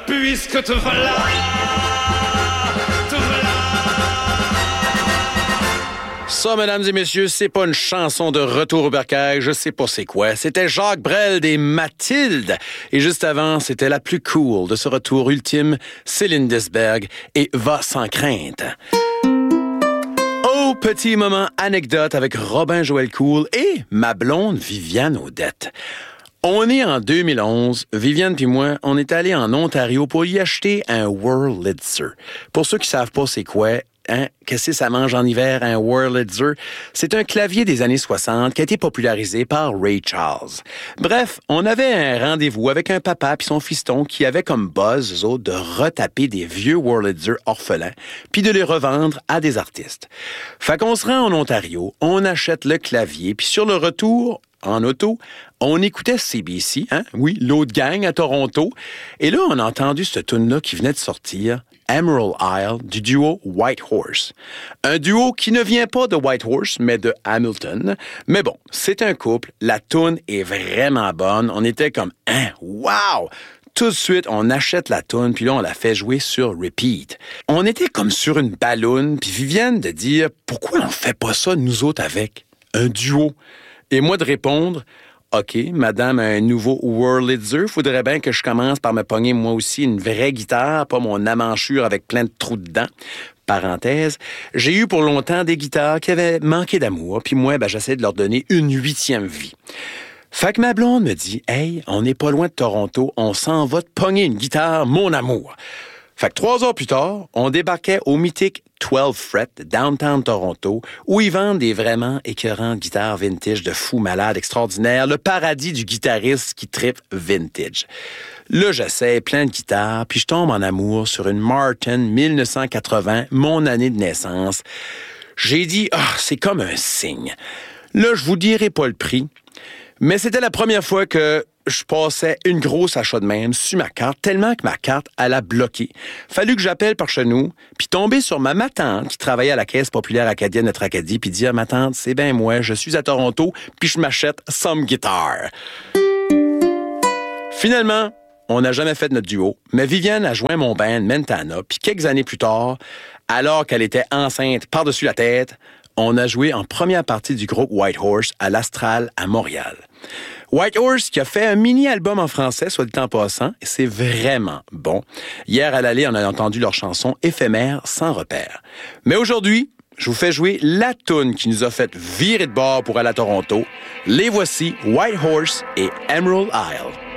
puisque te voilà. Ça, mesdames et messieurs, c'est pas une chanson de Retour au bercail, je sais pas c'est quoi. C'était Jacques Brel des Mathilde. Et juste avant, c'était la plus cool de ce retour ultime, Céline Desberg et Va sans crainte. Oh, petit moment anecdote avec Robin Joël Cool et ma blonde Viviane Audette. On est en 2011. Viviane puis moi, on est allés en Ontario pour y acheter un Wurlitzer. Pour ceux qui savent pas c'est quoi, qu'est-ce que ça mange en hiver, un Wurlitzer? C'est un clavier des années 60 qui a été popularisé par Ray Charles. Bref, on avait un rendez-vous avec un papa puis son fiston qui avait comme buzz, eux autres, de retaper des vieux Wurlitzer orphelins puis de les revendre à des artistes. Fait qu'on se rend en Ontario, on achète le clavier puis sur le retour, en auto, on écoutait CBC, oui, l'autre gang à Toronto. Et là, on a entendu cette tune-là qui venait de sortir, Emerald Isle, du duo White Horse. Un duo qui ne vient pas de White Horse, mais de Hamilton. Mais bon, c'est un couple, la tune est vraiment bonne. On était comme, wow! Tout de suite, on achète la toune, puis là, on la fait jouer sur repeat. On était comme sur une balloune, puis Viviane de dire, pourquoi on fait pas ça, nous autres, avec un duo? Et moi de répondre, OK, madame a un nouveau Wurlitzer, faudrait bien que je commence par me pogner moi aussi une vraie guitare, pas mon amanchure avec plein de trous dedans. Parenthèse, j'ai eu pour longtemps des guitares qui avaient manqué d'amour, puis moi, j'essaie de leur donner une 8e vie. Fait que ma blonde me dit, hey, on n'est pas loin de Toronto, on s'en va te pogner une guitare, mon amour. Fait que 3 heures plus tard, on débarquait au mythique 12 Fret, downtown Toronto, où ils vendent des vraiment écœurantes guitares vintage de fous malades extraordinaires, le paradis du guitariste qui trippe vintage. Là, j'essaie plein de guitares, puis je tombe en amour sur une Martin 1980, mon année de naissance. J'ai dit, c'est comme un signe. Là, je vous dirai pas le prix, mais c'était la première fois que je passais une grosse achat de même sur ma carte, tellement que ma carte, elle a bloqué. Fallu que j'appelle par chez nous, puis tomber sur ma tante qui travaillait à la Caisse populaire acadienne notre Acadie, puis dire, ma tante, c'est bien moi, je suis à Toronto, puis je m'achète some guitar. Finalement, on n'a jamais fait notre duo, mais Viviane a joint mon band Mentana, puis quelques années plus tard, alors qu'elle était enceinte par-dessus la tête, on a joué en première partie du groupe White Horse à l'Astral à Montréal. White Horse qui a fait un mini-album en français, soit dit en passant, et c'est vraiment bon. Hier à l'aller, on a entendu leur chanson éphémère sans repère. Mais aujourd'hui, je vous fais jouer la toune qui nous a fait virer de bord pour aller à Toronto. Les voici, White Horse et Emerald Isle.